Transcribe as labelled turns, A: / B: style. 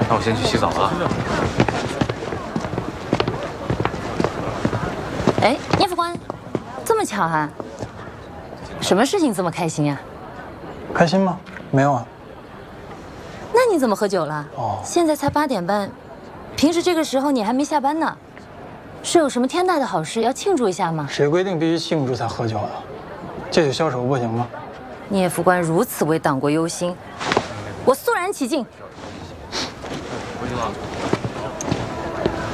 A: 那我先去洗澡了啊。
B: 哎，聂副官，这么巧啊？什么事情这么开心啊？
C: 开心吗？没有啊。
B: 那你怎么喝酒了？
C: 哦，
B: 现在才8点半，平时这个时候你还没下班呢，是有什么天大的好事要庆祝一下吗？
C: 谁规定必须庆祝才喝酒的？借酒消愁不行吗？
B: 聂副官如此为党国忧心，我肃然起敬。
A: 回去了。